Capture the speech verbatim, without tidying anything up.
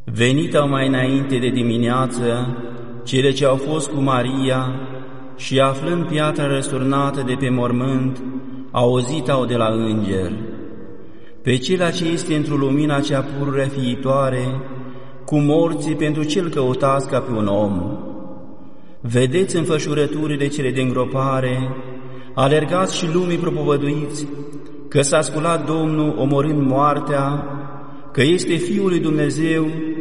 Venit-au mai înainte de dimineață cele ce au fost cu Maria și, aflând piatra răsturnată de pe mormânt, auzit-au de la înger: pe cela ce este într-o lumina cea pururea fiitoare, cu morții pentru cel căutați ca pe un om. Vedeți înfășurăturile cele de îngropare, alergați și lumii propovăduiți că s-a sculat Domnul omorând moartea, că este Fiul lui Dumnezeu